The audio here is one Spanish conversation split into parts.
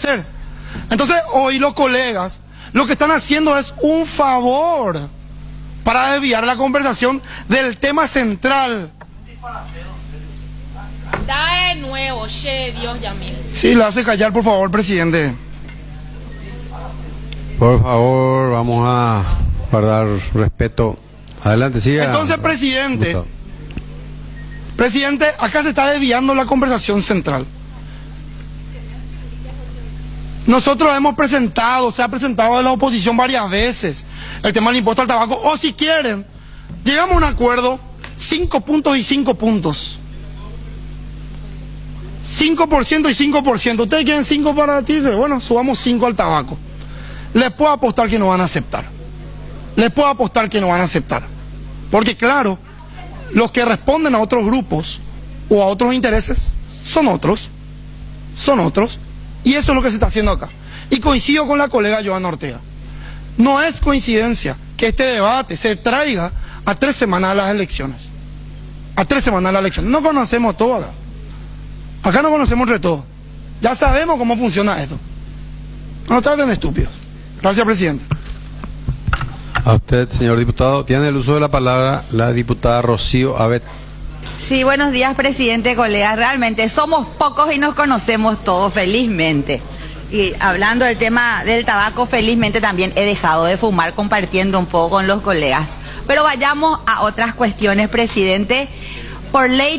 Entonces, hoy los colegas lo que están haciendo es un favor para desviar la conversación del tema central. Da de nuevo, che, Dios, Yamil. Sí, le hace callar, por favor, presidente. Por favor, vamos a guardar respeto. Adelante, siga. Entonces, presidente, acá se está desviando la conversación central. Nosotros hemos presentado, se ha presentado en la oposición varias veces el tema del impuesto al tabaco, o si quieren, llegamos a un acuerdo, 5 puntos y 5 puntos. 5% y 5%. ¿Ustedes quieren 5 para decirse? Bueno, subamos 5 al tabaco. Les puedo apostar que no van a aceptar. Les puedo apostar que no van a aceptar. Porque claro, los que responden a otros grupos o a otros intereses son otros. Son otros. Y eso es lo que se está haciendo acá. Y coincido con la colega Joana Ortega. No es coincidencia que este debate se traiga a 3 semanas de las elecciones. A 3 semanas de las elecciones. No conocemos todo acá. Acá no conocemos de todo. Ya sabemos cómo funciona esto. No traten de estúpidos. Gracias, presidente. A usted, señor diputado. Tiene el uso de la palabra la diputada Rocío Abet. Sí, buenos días, presidente, colegas. Realmente somos pocos y nos conocemos todos, felizmente. Y hablando del tema del tabaco, felizmente también he dejado de fumar, compartiendo un poco con los colegas. Pero vayamos a otras cuestiones, presidente. Por ley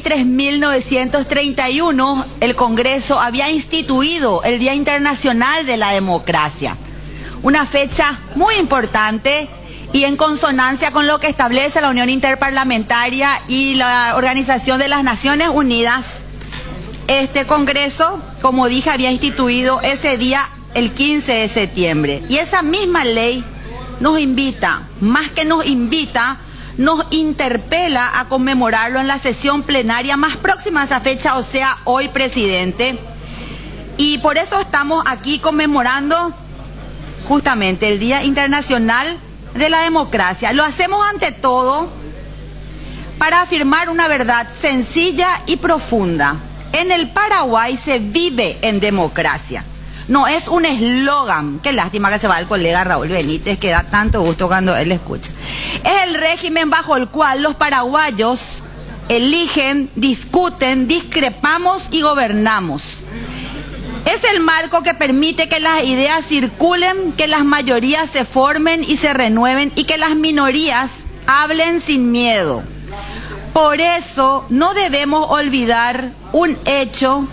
3.931, el Congreso había instituido el Día Internacional de la Democracia. Una fecha muy importante y en consonancia con lo que establece la Unión Interparlamentaria y la Organización de las Naciones Unidas. Este Congreso, como dije, había instituido ese día el 15 de septiembre. Y esa misma ley nos invita, más que nos invita, nos interpela a conmemorarlo en la sesión plenaria más próxima a esa fecha, o sea, hoy, presidente. Y por eso estamos aquí conmemorando justamente el Día Internacional de la Democracia. Lo hacemos ante todo para afirmar una verdad sencilla y profunda. En el Paraguay se vive en democracia. No es un eslogan. Qué lástima que se va el colega Raúl Benítez, que da tanto gusto cuando él escucha. Es el régimen bajo el cual los paraguayos eligen, discuten, discrepamos y gobernamos. Es el marco que permite que las ideas circulen, que las mayorías se formen y se renueven y que las minorías hablen sin miedo. Por eso no debemos olvidar un hecho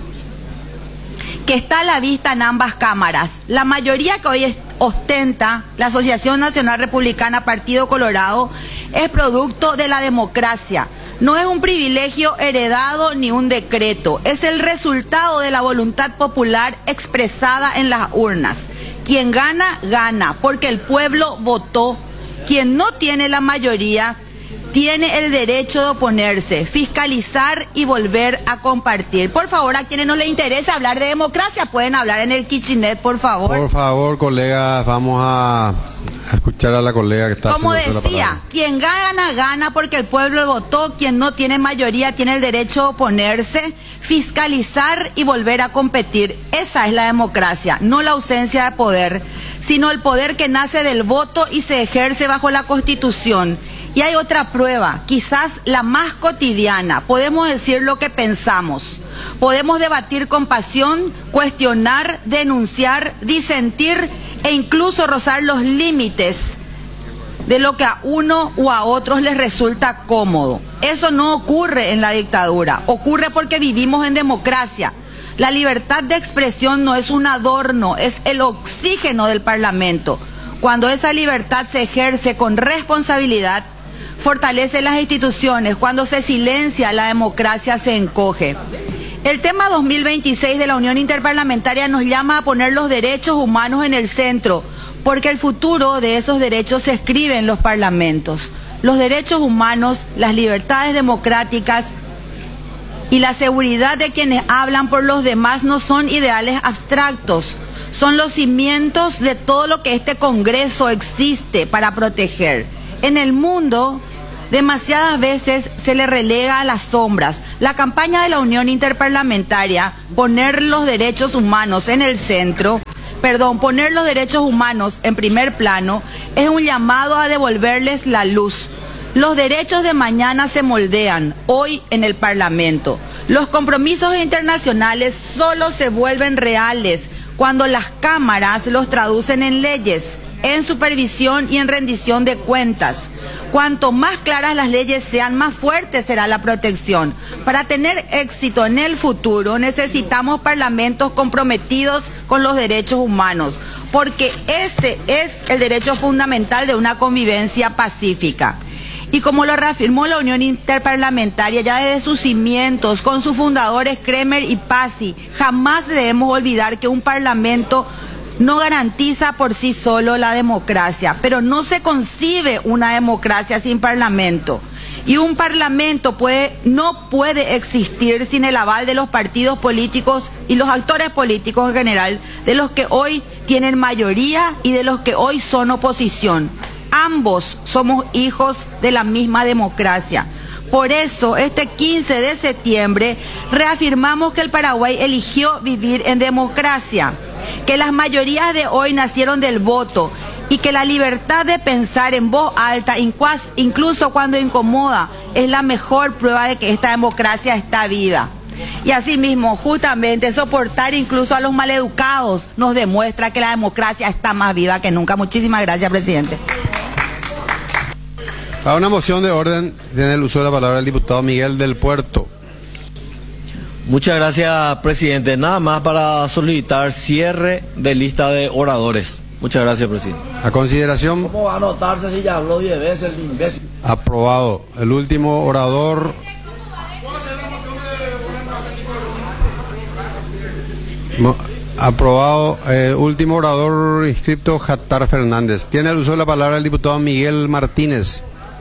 que está a la vista en ambas cámaras. La mayoría que hoy ostenta la Asociación Nacional Republicana Partido Colorado es producto de la democracia. No es un privilegio heredado ni un decreto, es el resultado de la voluntad popular expresada en las urnas. Quien gana, gana, porque el pueblo votó. Quien no tiene la mayoría tiene el derecho de oponerse, fiscalizar y volver a compartir. Por favor, a quienes no les interesa hablar de democracia, pueden hablar en el kitchenet, por favor. Por favor, colegas, vamos a escuchar a la colega que está como haciendo decía, quien gana, gana porque el pueblo votó. Quien no tiene mayoría tiene el derecho de oponerse, fiscalizar y volver a competir. Esa es la democracia, no la ausencia de poder, sino el poder que nace del voto y se ejerce bajo la Constitución. Y hay otra prueba, quizás la más cotidiana. Podemos decir lo que pensamos, podemos debatir con pasión, cuestionar, denunciar, disentir e incluso rozar los límites de lo que a uno o a otros les resulta cómodo. Eso no ocurre en la dictadura, ocurre porque vivimos en democracia. La libertad de expresión no es un adorno, es el oxígeno del Parlamento. Cuando esa libertad se ejerce con responsabilidad, fortalece las instituciones. Cuando se silencia, la democracia se encoge. El tema 2026 de la Unión Interparlamentaria nos llama a poner los derechos humanos en el centro, porque el futuro de esos derechos se escribe en los parlamentos. Los derechos humanos, las libertades democráticas y la seguridad de quienes hablan por los demás no son ideales abstractos, son los cimientos de todo lo que este Congreso existe para proteger. En el mundo, demasiadas veces se le relega a las sombras. La campaña de la Unión Interparlamentaria, poner los derechos humanos en el centro, poner los derechos humanos en primer plano es un llamado a devolverles la luz. Los derechos de mañana se moldean hoy en el Parlamento. Los compromisos internacionales solo se vuelven reales cuando las cámaras los traducen en leyes, en supervisión y en rendición de cuentas. Cuanto más claras las leyes sean, más fuerte será la protección. Para tener éxito en el futuro necesitamos parlamentos comprometidos con los derechos humanos, porque ese es el derecho fundamental de una convivencia pacífica. Y como lo reafirmó la Unión Interparlamentaria ya desde sus cimientos, con sus fundadores Kremer y Pasi, jamás debemos olvidar que un parlamento no garantiza por sí solo la democracia, pero no se concibe una democracia sin parlamento. Y un parlamento no puede existir sin el aval de los partidos políticos y los actores políticos en general, de los que hoy tienen mayoría y de los que hoy son oposición. Ambos somos hijos de la misma democracia. Por eso, este 15 de septiembre, reafirmamos que el Paraguay eligió vivir en democracia, que las mayorías de hoy nacieron del voto y que la libertad de pensar en voz alta, incluso cuando incomoda, es la mejor prueba de que esta democracia está viva. Y asimismo, justamente, soportar incluso a los maleducados nos demuestra que la democracia está más viva que nunca. Muchísimas gracias, presidente. Para una moción de orden, tiene el uso de la palabra el diputado Miguel del Puerto. Muchas gracias, presidente. Nada más para solicitar cierre de lista de oradores. Muchas gracias, presidente. A consideración. ¿Cómo va a notarse si ya habló 10 veces el imbécil? Aprobado. El último orador. Aprobado. Último orador inscripto, Jatar Fernández. Tiene el uso de la palabra el diputado Miguel Martínez.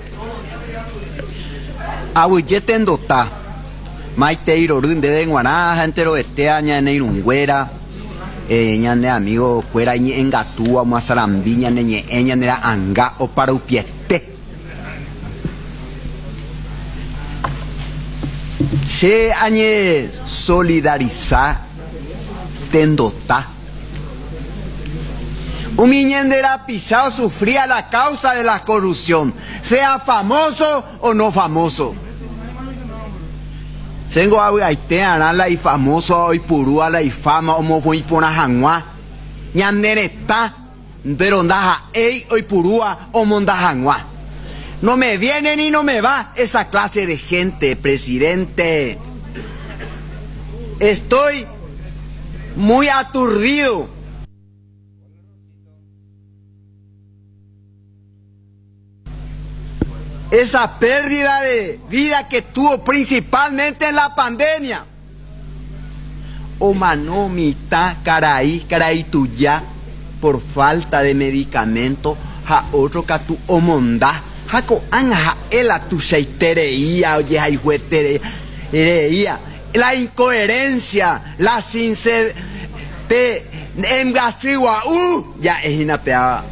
Aguilletendota. Maite Irorún de Guanaja, entero este año en Irungüera, ñane amigo fuera en Gatúa, Mazarambiña, ñeña nera anga o para upieste. Se añe solidarizar tendota. Un miñendera pisado sufría la causa de la corrupción, sea famoso o no famoso. Tengo a la y famoso hoy purúa la y fama o muy pona jangua. Ñanereta, pero ndaja ey hoy purúa o monda jangua. No me viene ni no me va esa clase de gente, presidente. Estoy muy aturdido. Esa pérdida de vida que tuvo principalmente en la pandemia. O manomita, caray tuya, por falta de medicamento, ja otro que tu omondá, ja co anja ela tu sheitereía, oye, ja hijuetereía, la incoherencia, la sinceridad, en gastrigua, ya es inapeada,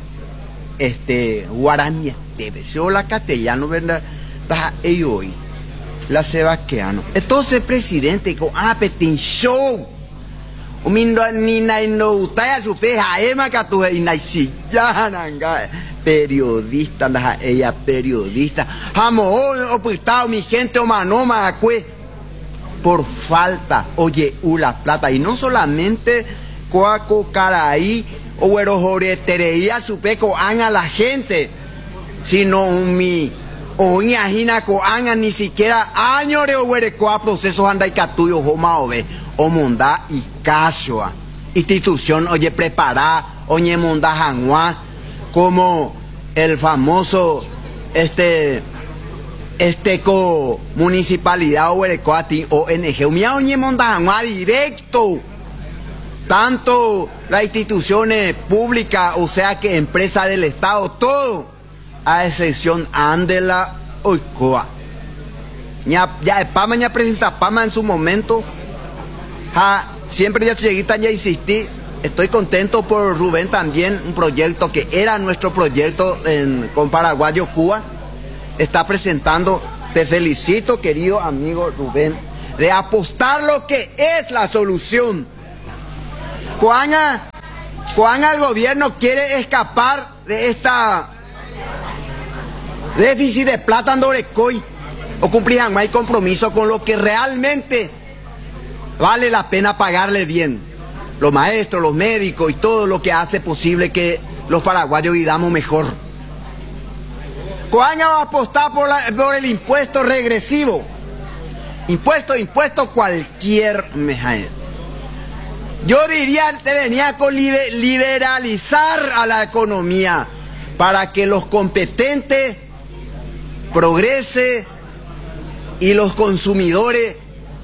guaraní. Yo la castellano, ¿verdad? Hoy la sebaqueano. Entonces, presidente, con apetin show. Ni no utaya su peja, ema que tu periodista, ella periodista. Jamo, opustado, mi gente, o manoma, por falta, oye, la plata. Y no solamente coaco, caraí, o güero joretereía, su peco, a la gente. Sino o ñajina ko anga ni siquiera año de huerecoa procesos anda y catuyo homa ove o monda y cashoa institución oye preparada oye monda jangua como el famoso co municipalidad o huerecoa ti ONG mía oye monda jangua directo tanto las instituciones públicas o sea que empresas del Estado todo a excepción Andela Oicoa. Ya Pama ya presenta Pama en su momento. Siempre ya lleguita ya insistí. Estoy contento por Rubén también, un proyecto que era nuestro proyecto con Paraguayo Cuba. Está presentando, te felicito querido amigo Rubén, de apostar lo que es la solución. Coaña Cuando el gobierno quiere escapar de esta déficit de plata en Orecoy, o cumplir hay compromiso con lo que realmente vale la pena pagarle bien. Los maestros, los médicos y todo lo que hace posible que los paraguayos vivamos mejor. Cuando va a apostar por el impuesto regresivo. Impuesto cualquier mejae. Yo diría que tenía que liberalizar a la economía para que los competentes progrese y los consumidores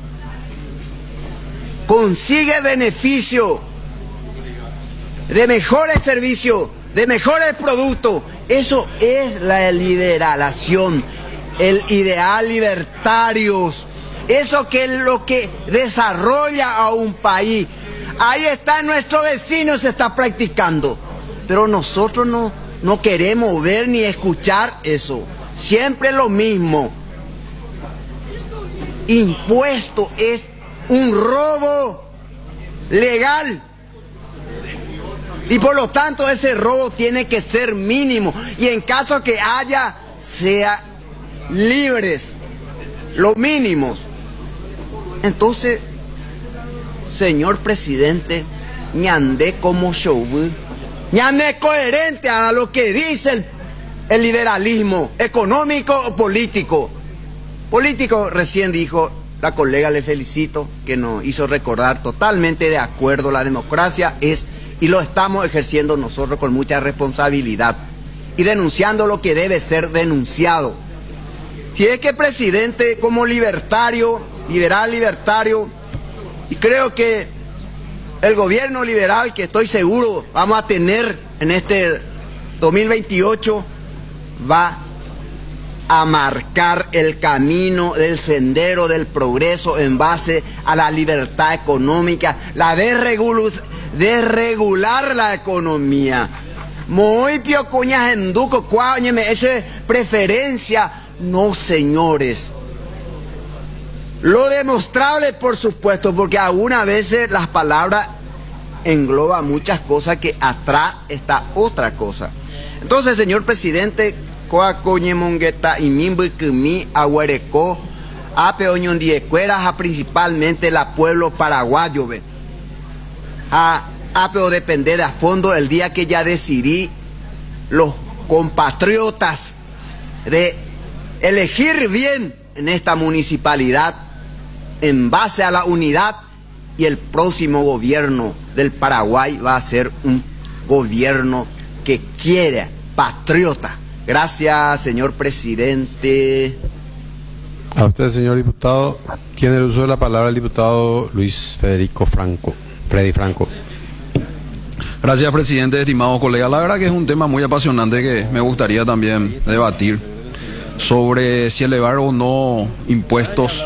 consiguen beneficio de mejores servicios, de mejores productos. Eso es la liberalización, el ideal libertarios. Eso que es lo que desarrolla a un país. Ahí está nuestro vecino, se está practicando. Pero nosotros no queremos ver ni escuchar eso. Siempre lo mismo. Impuesto es un robo legal. Y por lo tanto ese robo tiene que ser mínimo. Y en caso que haya, sea libres. Los mínimos. Entonces, señor presidente, ñande como show, ñande coherente a lo que dice el liberalismo económico o político. Político, recién dijo la colega, le felicito, que nos hizo recordar totalmente de acuerdo. La democracia es, y lo estamos ejerciendo nosotros con mucha responsabilidad y denunciando lo que debe ser denunciado. Si es que presidente, como libertario, liberal libertario, y creo que el gobierno liberal que estoy seguro vamos a tener en este 2028 va a marcar el camino del sendero del progreso en base a la libertad económica, la desregular la economía. Muy pio cuñas en duco, cuáñeme, eso es preferencia. No, señores. Lo demostrable, por supuesto, porque algunas veces las palabras engloban muchas cosas que atrás está otra cosa. Entonces, señor presidente, coacoñemongueta y mimbukumi aguareco apeoñon diecueras principalmente la pueblo paraguayo, ve. Apeo depender a fondo el día que ya decidí los compatriotas de elegir bien en esta municipalidad en base a la unidad, y el próximo gobierno del Paraguay va a ser un gobierno que quiere, patriota. Gracias, señor presidente. A usted, señor diputado. Tiene el uso de la palabra el diputado Luis Federico Franco. Freddy Franco. Gracias, presidente, estimado colega. La verdad que es un tema muy apasionante que me gustaría también debatir sobre si elevar o no impuestos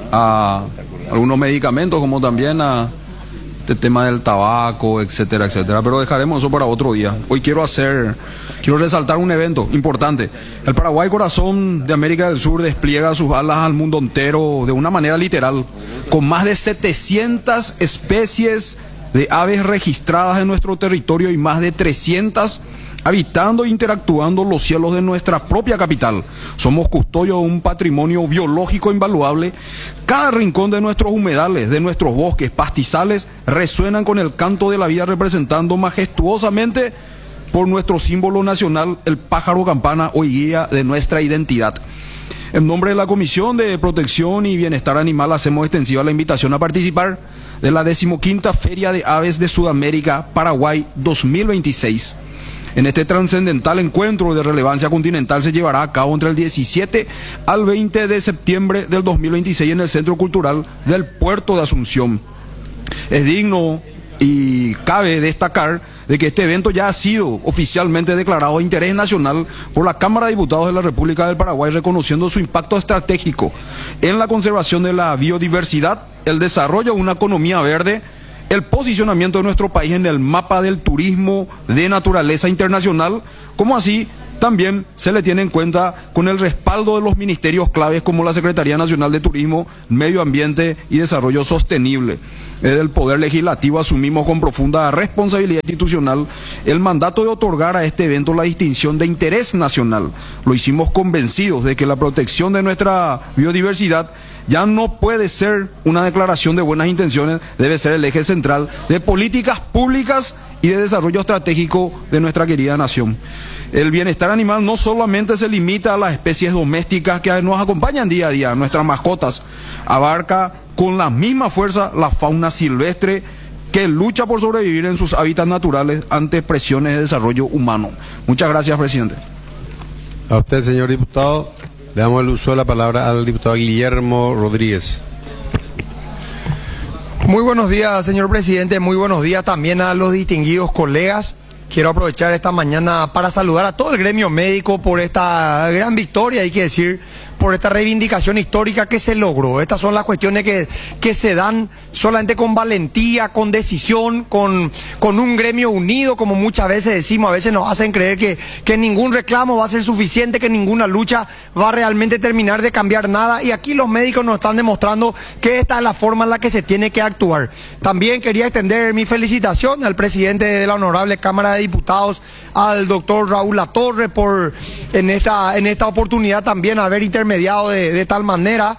a algunos medicamentos, como también a este tema del tabaco, etcétera, etcétera. Pero dejaremos eso para otro día. Hoy quiero resaltar un evento importante. El Paraguay, corazón de América del Sur, despliega sus alas al mundo entero de una manera literal, con más de 700 especies de aves registradas en nuestro territorio y más de 300 habitando e interactuando los cielos de nuestra propia capital. Somos custodios de un patrimonio biológico invaluable. Cada rincón de nuestros humedales, de nuestros bosques, pastizales, resuenan con el canto de la vida, representando majestuosamente por nuestro símbolo nacional, el pájaro campana, hoy guía de nuestra identidad. En nombre de la Comisión de Protección y Bienestar Animal, hacemos extensiva la invitación a participar de la 15ª Feria de Aves de Sudamérica, Paraguay 2026. En este trascendental encuentro de relevancia continental se llevará a cabo entre el 17 al 20 de septiembre del 2026 en el Centro Cultural del Puerto de Asunción. Es digno y cabe destacar de que este evento ya ha sido oficialmente declarado de interés nacional por la Cámara de Diputados de la República del Paraguay, reconociendo su impacto estratégico en la conservación de la biodiversidad, el desarrollo de una economía verde, el posicionamiento de nuestro país en el mapa del turismo de naturaleza internacional, como así También se le tiene en cuenta con el respaldo de los ministerios claves como la Secretaría Nacional de Turismo, Medio Ambiente y Desarrollo Sostenible. Desde el Poder Legislativo asumimos con profunda responsabilidad institucional el mandato de otorgar a este evento la distinción de interés nacional. Lo hicimos convencidos de que la protección de nuestra biodiversidad ya no puede ser una declaración de buenas intenciones, debe ser el eje central de políticas públicas y de desarrollo estratégico de nuestra querida nación. El bienestar animal no solamente se limita a las especies domésticas que nos acompañan día a día, nuestras mascotas, abarca con la misma fuerza la fauna silvestre que lucha por sobrevivir en sus hábitats naturales ante presiones de desarrollo humano. Muchas gracias, presidente. A usted, señor diputado, le damos el uso de la palabra al diputado Guillermo Rodríguez. Muy buenos días, señor presidente. Muy buenos días también a los distinguidos colegas. Quiero aprovechar esta mañana para saludar a todo el gremio médico por esta gran victoria, hay que decir, por esta reivindicación histórica que se logró. Estas son las cuestiones que se dan solamente con valentía, con decisión, con un gremio unido, como muchas veces decimos. A veces nos hacen creer que ningún reclamo va a ser suficiente, que ninguna lucha va a realmente terminar de cambiar nada. Y aquí los médicos nos están demostrando que esta es la forma en la que se tiene que actuar. También quería extender mi felicitación al presidente de la Honorable Cámara de Diputados, al doctor Raúl Latorre, por en esta oportunidad también haber intermediado de tal manera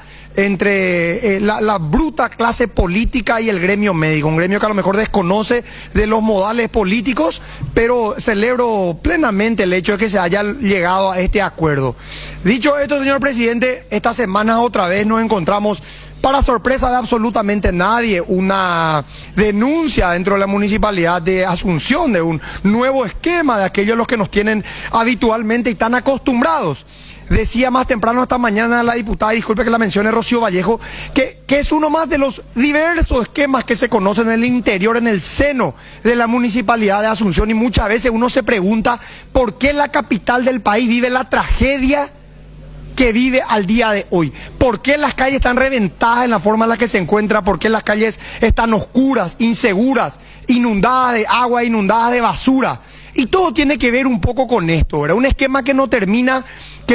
entre la bruta clase política y el gremio médico, un gremio que a lo mejor desconoce de los modales políticos, pero celebro plenamente el hecho de que se haya llegado a este acuerdo. Dicho esto, señor presidente, esta semana otra vez nos encontramos, para sorpresa de absolutamente nadie, una denuncia dentro de la municipalidad de Asunción de un nuevo esquema de aquellos los que nos tienen habitualmente y tan acostumbrados. Decía más temprano esta mañana la diputada, disculpe que la mencione, Rocío Vallejo, que es uno más de los diversos esquemas que se conocen en el interior, en el seno de la municipalidad de Asunción, y muchas veces uno se pregunta por qué la capital del país vive la tragedia que vive al día de hoy. ¿Por qué las calles están reventadas en la forma en la que se encuentra? ¿Por qué las calles están oscuras, inseguras, inundadas de agua, inundadas de basura? Y todo tiene que ver un poco con esto, ¿verdad? Un esquema que no termina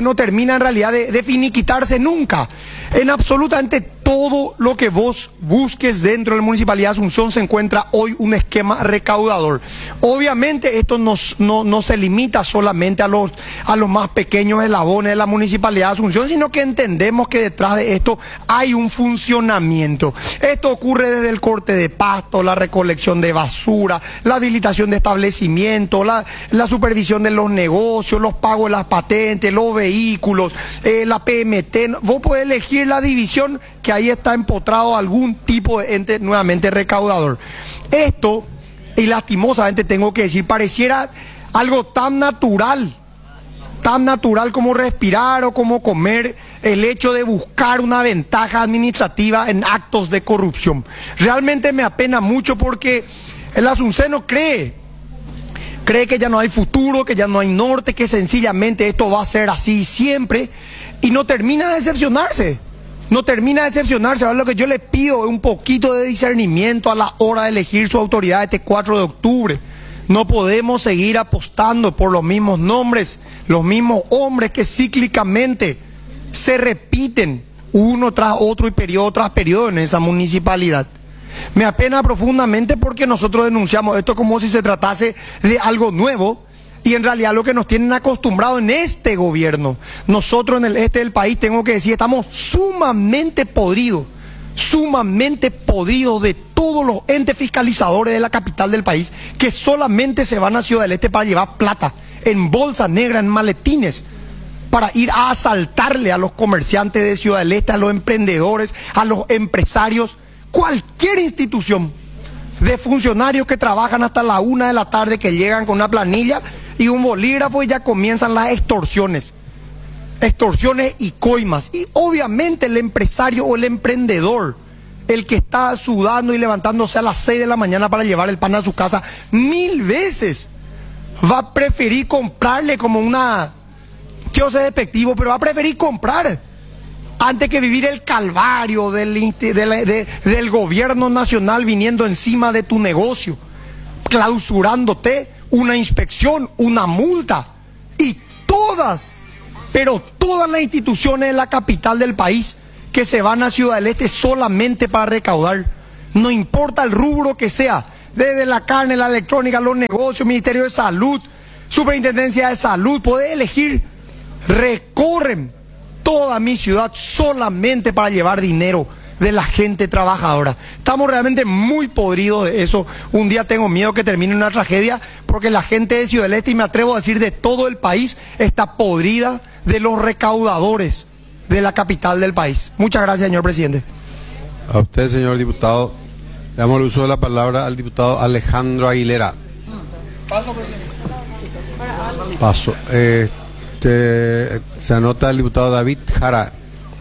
en realidad de finiquitarse nunca. En absolutamente todo lo que vos busques dentro de la Municipalidad de Asunción se encuentra hoy un esquema recaudador. Obviamente esto no se limita solamente a los más pequeños eslabones de la Municipalidad de Asunción, sino que entendemos que detrás de esto hay un funcionamiento. Esto ocurre desde el corte de pasto, la recolección de basura, la habilitación de establecimientos, la supervisión de los negocios, los pagos de las patentes, los vehículos, la PMT. Vos podés elegir la división que ahí está empotrado algún tipo de ente nuevamente recaudador. Esto, y lastimosamente tengo que decir, pareciera algo tan natural como respirar o como comer, el hecho de buscar una ventaja administrativa en actos de corrupción. Realmente me apena mucho porque el asunceno cree que ya no hay futuro, que ya no hay norte, que sencillamente esto va a ser así siempre, y no termina de decepcionarse. Ahora lo que yo le pido es un poquito de discernimiento a la hora de elegir su autoridad este 4 de octubre. No podemos seguir apostando por los mismos nombres, los mismos hombres que cíclicamente se repiten uno tras otro y periodo tras periodo en esa municipalidad. Me apena profundamente porque nosotros denunciamos esto como si se tratase de algo nuevo, y en realidad lo que nos tienen acostumbrado en este gobierno. Nosotros en el este del país, tengo que decir, estamos sumamente podridos de todos los entes fiscalizadores de la capital del país, que solamente se van a Ciudad del Este para llevar plata en bolsa negra, en maletines, para ir a asaltarle a los comerciantes de Ciudad del Este, a los emprendedores, a los empresarios, cualquier institución de funcionarios que trabajan hasta la 1 de la tarde, que llegan con una planilla y un bolígrafo y ya comienzan las extorsiones y coimas. Y obviamente el empresario o el emprendedor, el que está sudando y levantándose a las 6 de la mañana para llevar el pan a su casa, 1000 veces va a preferir comprarle como una, quiero ser despectivo, pero va a preferir comprar antes que vivir el calvario del gobierno nacional viniendo encima de tu negocio, clausurándote, una inspección, una multa y todas, pero todas las instituciones de la capital del país que se van a Ciudad del Este solamente para recaudar, no importa el rubro que sea, desde la carne, la electrónica, los negocios, Ministerio de Salud, Superintendencia de Salud, puede elegir, recorren toda mi ciudad solamente para llevar dinero de la gente trabajadora. Estamos realmente muy podridos de eso. Un día tengo miedo que termine una tragedia, porque la gente de Ciudad del Este, y me atrevo a decir de todo el país, está podrida de los recaudadores de la capital del país. Muchas gracias, señor presidente. A usted, señor diputado, le damos el uso de la palabra al diputado Alejandro Aguilera. Paso, presidente. Paso. Se anota el diputado David Jara.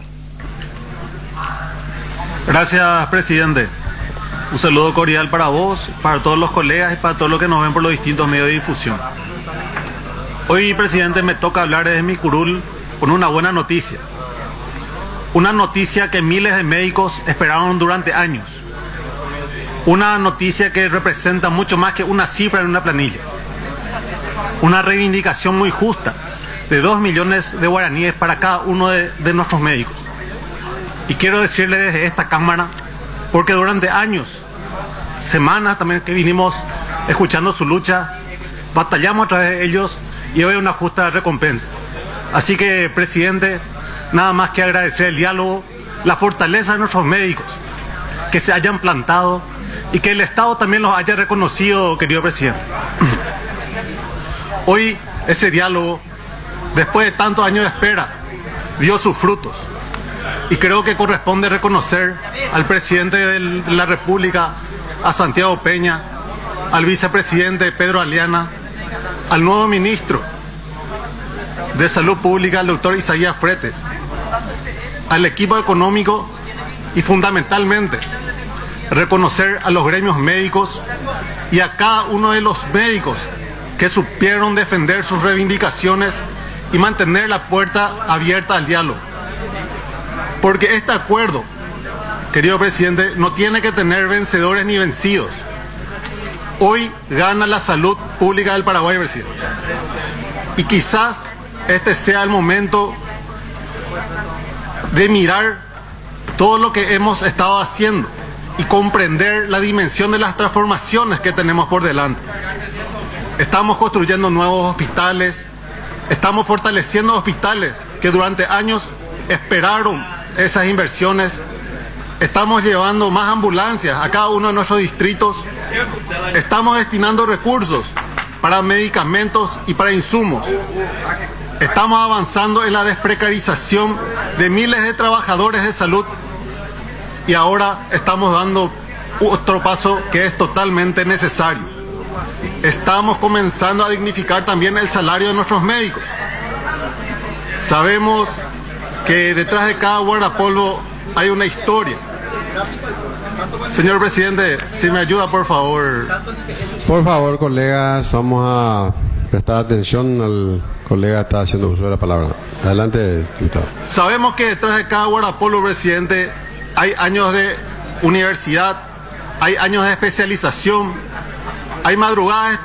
Gracias, presidente. Un saludo cordial para vos, para todos los colegas y para todos los que nos ven por los distintos medios de difusión. Hoy, presidente, me toca hablar desde mi curul con una buena noticia. Una noticia que miles de médicos esperaron durante años. Una noticia que representa mucho más que una cifra en una planilla. Una reivindicación muy justa de 2 millones de guaraníes para cada uno de nuestros médicos. Y quiero decirle desde esta cámara, porque durante años, semanas también que vinimos escuchando su lucha, batallamos a través de ellos y hoy hay una justa recompensa. Así que, presidente, nada más que agradecer el diálogo, la fortaleza de nuestros médicos, que se hayan plantado y que el Estado también los haya reconocido, querido presidente. Hoy ese diálogo, después de tantos años de espera, dio sus frutos. Y creo que corresponde reconocer al presidente de la República, a Santiago Peña, al vicepresidente Pedro Aliana, al nuevo ministro de Salud Pública, el doctor Isaías Fretes, al equipo económico y fundamentalmente reconocer a los gremios médicos y a cada uno de los médicos que supieron defender sus reivindicaciones y mantener la puerta abierta al diálogo. Porque este acuerdo, querido presidente, no tiene que tener vencedores ni vencidos. Hoy gana la salud pública del Paraguay, presidente. Y quizás este sea el momento de mirar todo lo que hemos estado haciendo y comprender la dimensión de las transformaciones que tenemos por delante. Estamos construyendo nuevos hospitales, estamos fortaleciendo hospitales que durante años esperaron esas inversiones. Estamos llevando más ambulancias a cada uno de nuestros distritos. Estamos destinando recursos para medicamentos y para insumos. Estamos avanzando en la desprecarización de miles de trabajadores de salud. Y ahora estamos dando otro paso que es totalmente necesario. Estamos comenzando a dignificar también el salario de nuestros médicos. Sabemos que detrás de cada guardapolvo hay una historia. Señor presidente, si me ayuda, por favor. Por favor, colegas, vamos a prestar atención al colega que está haciendo uso de la palabra. Adelante, diputado. Sabemos que detrás de cada guardapolvo, presidente, hay años de universidad, hay años de especialización, hay madrugadas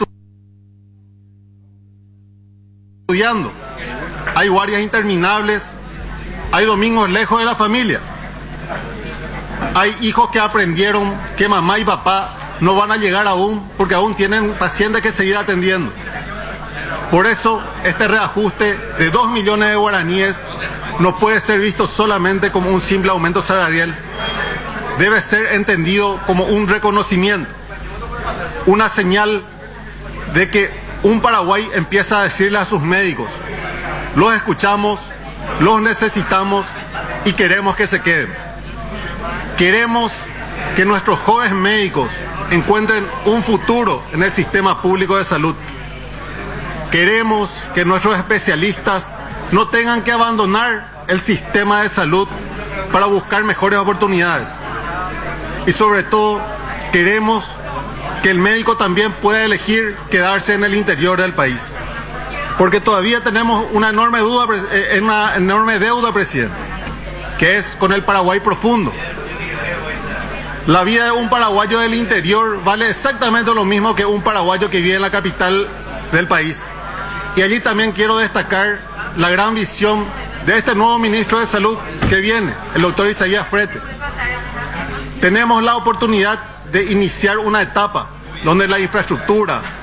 estudiando, hay guardias interminables, hay domingos lejos de la familia. Hay hijos que aprendieron que mamá y papá no van a llegar aún porque aún tienen pacientes que seguir atendiendo. Por eso, este reajuste de 2 millones de guaraníes no puede ser visto solamente como un simple aumento salarial. Debe ser entendido como un reconocimiento, una señal de que un Paraguay empieza a decirle a sus médicos: los escuchamos, los necesitamos y queremos que se queden. Queremos que nuestros jóvenes médicos encuentren un futuro en el sistema público de salud. Queremos que nuestros especialistas no tengan que abandonar el sistema de salud para buscar mejores oportunidades. Y sobre todo, queremos que el médico también pueda elegir quedarse en el interior del país. Porque todavía tenemos una enorme deuda, presidente, que es con el Paraguay profundo. La vida de un paraguayo del interior vale exactamente lo mismo que un paraguayo que vive en la capital del país. Y allí también quiero destacar la gran visión de este nuevo ministro de Salud que viene, el doctor Isaías Fretes. Tenemos la oportunidad de iniciar una etapa donde la infraestructura,